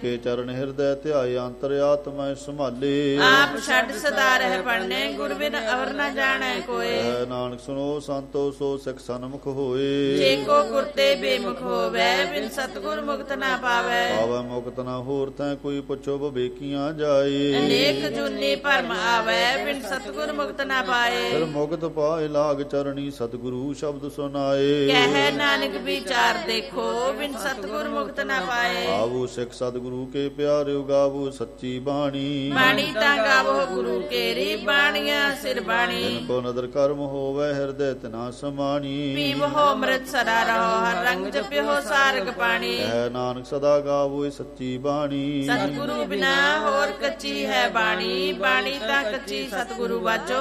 ਕੇ ਚਰਨ ਹਿਰਦੈ ਧਿਆਏ ਅੰਤਰ ਆਤਮੈ ਸੰਭਾਲੇ। ਆਪ ਛੱਡ ਸਦਾ ਰਹਿ ਪੜਨੇ ਗੁਰ ਬਿਨ ਅਵਰ ਨ ਜਾਣੈ ਕੋਏ। ਨਾਨਕ ਸੁਣੋ ਸੰਤੋ ਸੋ ਸਿੱਖ ਸਨਮੁਖ ਹੋਏ। ਜੇ ਕੋ ਗੁਰ ਤੇ ਬੇਮੁਖ ਹੋਵੈ ਬਿਨ ਸਤਿਗੁਰ ਮੁਕਤ ਨਾ ਪਾਵੈ। ਪਾਵੈ ਮੁਕਤ ਨਾ ਹੋਰ ਤੈ ਕੋਈ ਪੁੱਛੋ ਬਵੇਕੀਆਂ ਜਾਏ। ਅਨੇਕ ਜੁਨੀ ਭਰਮ ਆਵੈ ਬਿਨ ਸਤਿਗੁਰ ਮੁਕਤ ਨਾ ਪਾਏ। ਫਿਰ ਮੁਕਤ ਪਾਏ ਲਾਗ ਚਰਣੀ ਸਤਿਗੁਰੂ ਸ਼ਬਦ ਸੁਨਾਏ। ਕਹਿ ਨਾਨਕ ਵਿਚਾਰ ਦੇਖੋ ਬਿਨ ਸਤਿਗੁਰ ਮੁਕਤ ਨਾ ਪਾਏ। ਆਵੋ ਸਿੱਖ ਸਤਿਗੁਰੂ ਕੇ ਪਿਆਰਿਓ ਗਾਵੋ ਸੱਚੀ ਬਾਣੀ। ਬਾਣੀ ਤਾਂ ਗਾਵੋ ਗੁਰੂ ਕੇਰੀ ਬਾਣੀਆਂ ਸਿਰ ਬਾਣੀ। ਜਿਨ ਕੋ ਨਦਰ ਕਰਮ ਹੋਵੈ ਹਿਰਦੈ ਤਿਨਾ ਸਮਾਣੀ। ਪੀਵੋ ਅੰਮ੍ਰਿਤ ਸਦਾ ਰਹੋ ਹਰ ਰੰਗ ਜਪਿਓ ਸਾਰਗ ਪਾਣੀ। ਕਹਿ ਨਾਨਕ ਸਦਾ ਗਾਵੋ ਸੱਚੀ ਬਾਣੀ। ਸਤਿਗੁਰੂ ਬਿਨਾ ਹੋਰ ਕੱਚੀ ਹੈ ਬਾਣੀ। ਬਾਣੀ ਤਾਂ ਕੱਚੀ ਸਤਿਗੁਰੂ ਵਾਜੋ